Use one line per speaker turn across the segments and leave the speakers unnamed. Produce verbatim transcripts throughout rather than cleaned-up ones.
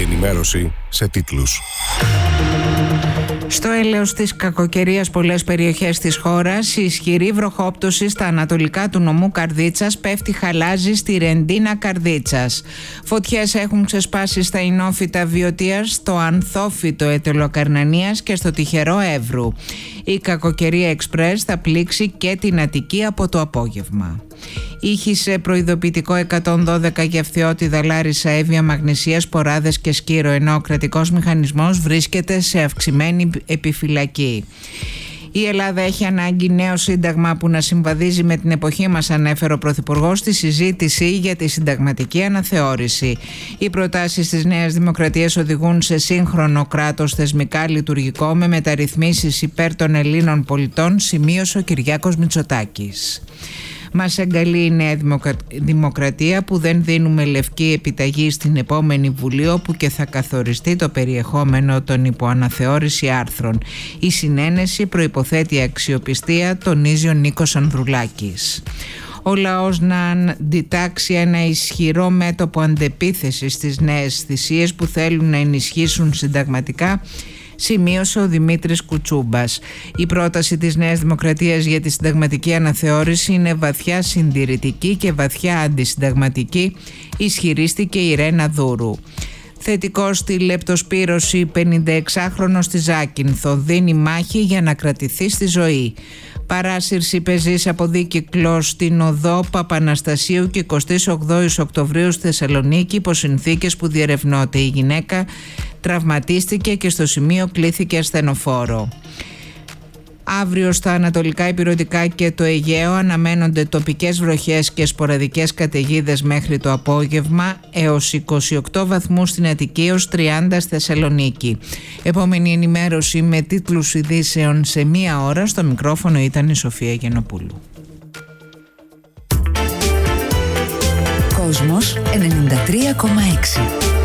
ενημέρωση σε τίτλους.
Στο έλεος της κακοκαιρίας πολλές περιοχές της χώρας, η ισχυρή βροχόπτωση στα ανατολικά του νομού Καρδίτσας πέφτει χαλάζι στη Ρεντίνα Καρδίτσας. Φωτιές έχουν ξεσπάσει στα Ινόφυτα Βιωτίας, στο Ανθόφυτο Ετωλοκαρνανίας και στο τυχερό Εύρου. Η κακοκαιρία εξπρές θα πλήξει και την Αττική από το απόγευμα. Ήχησε προειδοποιητικό εκατόν δώδεκα για Φθιώτιδα, Λάρισα, Εύβοια, Μαγνησία, Σποράδες και Σκύρο, ενώ ο κρατικός μηχανισμός βρίσκεται σε αυξημένη επιφυλακή. Η Ελλάδα έχει ανάγκη νέο σύνταγμα που να συμβαδίζει με την εποχή μας, ανέφερε ο Πρωθυπουργός στη συζήτηση για τη συνταγματική αναθεώρηση. Οι προτάσεις της Νέας Δημοκρατίας οδηγούν σε σύγχρονο κράτος θεσμικά λειτουργικό με μεταρρυθμίσεις υπέρ των Ελλήνων πολιτών, σημείωσε ο Κυριάκος Μητσοτάκης. Μας εγκαλεί η Νέα Δημοκρατία που δεν δίνουμε λευκή επιταγή στην επόμενη Βουλή, όπου και θα καθοριστεί το περιεχόμενο των υποαναθεώρηση άρθρων. Η συνένεση προϋποθέτει αξιοπιστία, τονίζει ο Νίκος Ανδρουλάκης. Ο λαός να αντιτάξει ένα ισχυρό μέτωπο αντεπίθεσης στις νέες θυσίες που θέλουν να ενισχύσουν συνταγματικά, σημείωσε ο Δημήτρης Κουτσούμπας. Η πρόταση της Νέας Δημοκρατίας για τη συνταγματική αναθεώρηση είναι βαθιά συντηρητική και βαθιά αντισυνταγματική, ισχυρίστηκε η Ρένα Δούρου. Θετικό στη λεπτοσπύρωση, πενηνταεξάχρονος στη Ζάκυνθο δίνει μάχη για να κρατηθεί στη ζωή. Παράσυρση πεζής από δίκυκλο στην οδό Παπαναστασίου και εικοστή όγδοη Οκτωβρίου στη Θεσσαλονίκη υπό συνθήκες που διερευνώνται. Η γυναίκα τραυματίστηκε και στο σημείο κλήθηκε ασθενοφόρο. Αύριο στα ανατολικά ηπειρωτικά και το Αιγαίο αναμένονται τοπικές βροχές και σποραδικές καταιγίδες μέχρι το απόγευμα, έως είκοσι οκτώ βαθμούς στην Αττική, έως τριάντα στη Θεσσαλονίκη. Επόμενη ενημέρωση με τίτλους ειδήσεων σε μία ώρα. Στο μικρόφωνο ήταν η Σοφία Γενοπούλου.
Κόσμος ενενήντα τρία κόμμα έξι.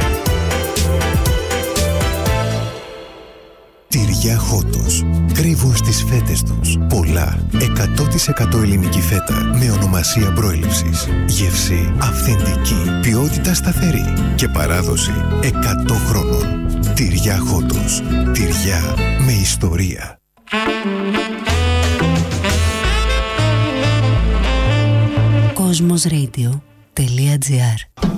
Τυριά Χότος. Κρύβουν στις φέτες τους πολλά εκατό τοις εκατό ελληνική φέτα με ονομασία προέλευσης. Γεύση αυθεντική, ποιότητα σταθερή και παράδοση εκατό χρόνων. Τυριά Χότος. Τυριά με ιστορία.
Κοσμos Radio τελεία τζι άρ